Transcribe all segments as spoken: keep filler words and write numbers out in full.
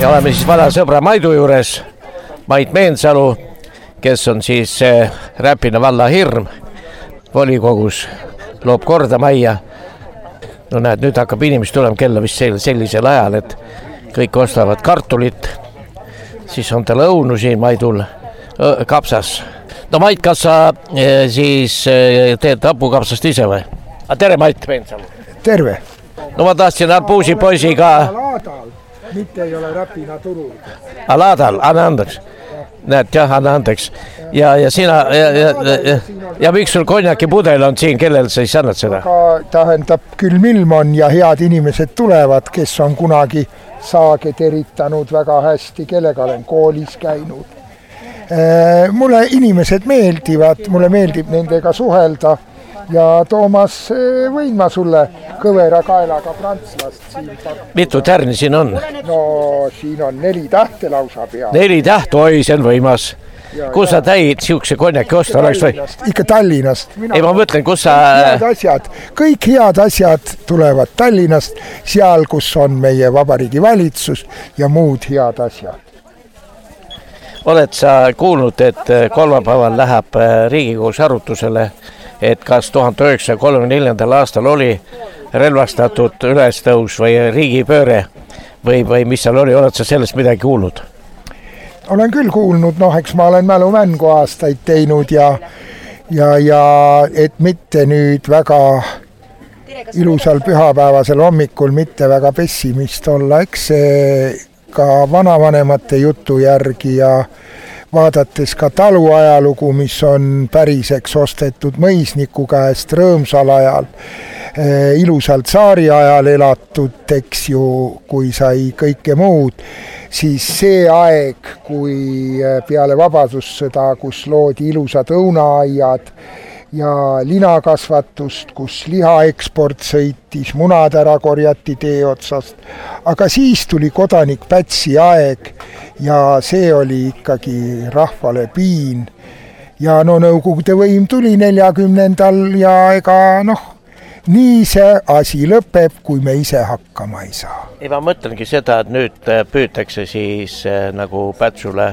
ja oleme siis vana sõbra Maidu juures, Mait Meensalu, kes on siis Räpina valla hirm volikogus, loob korda majja. No näed, nüüd hakkab inimest tulema kella vist sellisel ajal, et kõik ostavad kartulit, siis on tal õunu siin Maidul kapsas. No Mait, kas sa siis teed hapukapsast ise või? Tere Mait Meensalu. Terve. No ma tahtsin Arbuusi poisiga... Laadal, mitte ei ole Räpina turul. Laadal, anna andeks. Näed, jah, anna andeks. Ja, ja sina, ja, ja, ja, ja miks sul konjaki pudel on siin, kellel sa siis annad seda? Aga tähendab, küll milm on ja head inimesed tulevad, kes on kunagi saage teritanud väga hästi, kellega olen koolis käinud. Mulle inimesed meeldivad, mulle meeldib nendega suhelda ja Toomas, võin ma sulle kõvera kaelaga prantslast siin pakkuda. Mitu tärni siin on? No siin on neli tähte lausa pea. Neli tähte, oi, see on võimas. Kus sa täid siukse konjaki osta oleks või? Ikka Tallinnast. Ei, ma mõtlen, kus sa... Head asjad, kõik head asjad tulevad Tallinnast, seal, kus on meie vabariigi valitsus ja muud head asjad. Oled sa kuulnud, et kolmapäeval läheb Riigikogus arutusele, et kas tuhande üheksasaja kolmekümne neljandal aastal oli relvastatud ülestõus või riigipööre või, või mis seal oli, oled sa sellest midagi kuulnud? Olen küll kuulnud, noh, eks ma olen mälumängu aastaid teinud ja, ja, ja et mitte nüüd väga ilusal pühapäevasel hommikul mitte väga pessimist olla, eks see ka vanavanemate jutu järgi ja vaadates ka talu ajalugu, mis on päriseks ostetud mõisniku käest rõõmsal ajal, ilusalt saari ajal elatud, eks ju, kui sai kõike muud, siis see aeg, kui peale vabadussõda, kus loodi ilusad õunaaiad ja linakasvatust, kus lihaeksport sõitis, munad ära korjati tee otsast, aga siis tuli kodanik Pätsi aeg ja see oli ikkagi rahvale piin. Ja no Nõukogude võim tuli neljakümnendal ja ega noh, nii see asi lõpeb, kui me ise hakkama ei saa. Ei, ma mõtlengi seda, et nüüd püütakse siis nagu Pätsule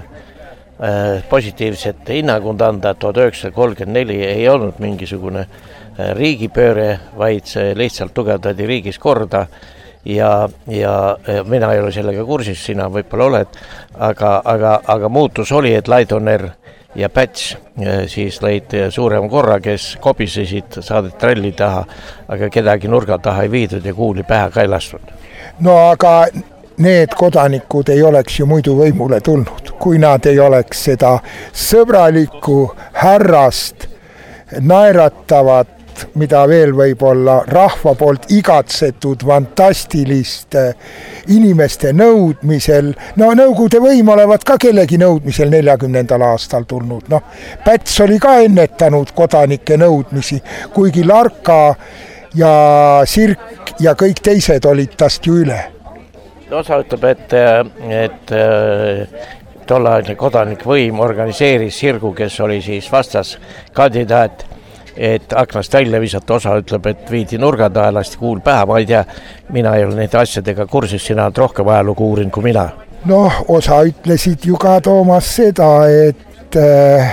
positiivset hinnangund anda, et tuhat üheksasada kolmkümmend neli ei olnud mingisugune riigipööre, vaid see lihtsalt tugevdati riigis korda ja, ja mina ei ole sellega kursis, sina võib-olla oled, aga, aga, aga muutus oli, et Laidoner ja Päts siis lõid suurema korra, kes kobisesid, saadet ralli taha, aga kedagi nurga taha ei viidud ja kuuli pähe ka ei lastud. No aga need kodanikud ei oleks ju muidu võimule tulnud, kui nad ei oleks seda sõbralikku härrast naeratavat, mida veel võib olla rahva poolt igatsetud fantastilist inimeste nõudmisel. No Nõukogude võim olevat ka kellegi nõudmisel neljakümnendal aastal tulnud. No, Päts oli ka ennetanud kodanike nõudmisi, kuigi Larka ja Sirk ja kõik teised olid tast ju üle. Osa ütleb, et, et tollaane kodanikvõim organiseeris Sirgu, kes oli siis vastas kandidaat, et aknast välja visata. Osa ütleb, et viidi nurga taha, lasti kuul pähe, ma ei tea, mina ei ole neid asjadega kursis, sina oled rohkem ajalugu uurin kui mina. Noh, osa ütlesid ju ka Toomas seda, et äh,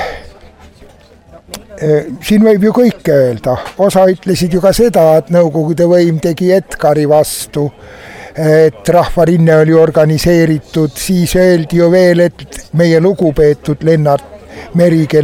äh, siin võib ju kõike öelda. Osa ütlesid ju ka seda, et Nõukogude võim tegi Edgari vastu, et rahvarinne oli organiseeritud, siis öeldi ju veel, et meie lugupeetud Lennart Meri,